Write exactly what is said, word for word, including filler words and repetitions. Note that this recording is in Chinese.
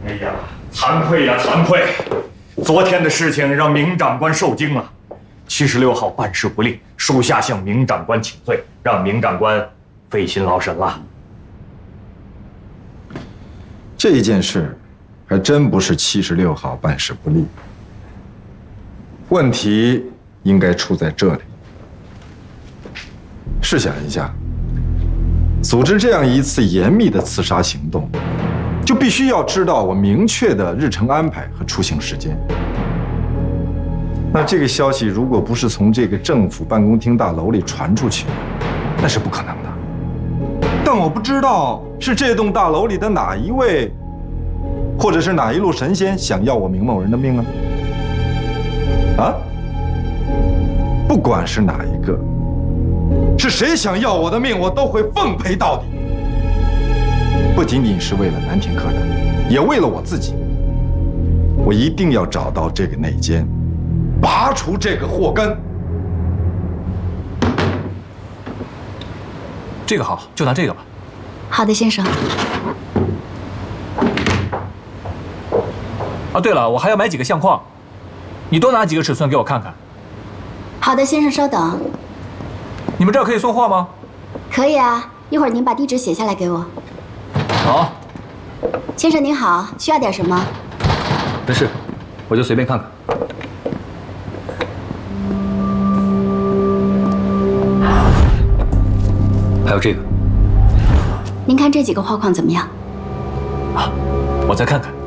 哎呀，惭愧呀，惭愧！昨天的事情让明长官受惊了。七十六号办事不力，属下向明长官请罪，让明长官费心劳神了。 这件事还真不是七十六号办事不力，问题应该出在这里。试想一下，组织这样一次严密的刺杀行动，就必须要知道我明确的日程安排和出行时间。那这个消息如果不是从这个政府办公厅大楼里传出去，那是不可能的。但我不知道是这栋大楼里的哪一位，或者是哪一路神仙想要我明某人的命啊？啊？不管是哪一个，是谁想要我的命，我都会奉陪到底。不仅仅是为了南田客栈，也为了我自己。我一定要找到这个内奸，拔除这个祸根。 这个好，就拿这个吧。 好的，先生。 啊，对了，我还要买几个相框，你多拿几个尺寸给我看看。 好的，先生，稍等。 你们这儿可以送货吗？ 可以啊，一会儿您把地址写下来给我。 好。 先生您好，需要点什么？ 没事，我就随便看看。还有这个。 您看这几个画框怎么样？ 啊，我再看看。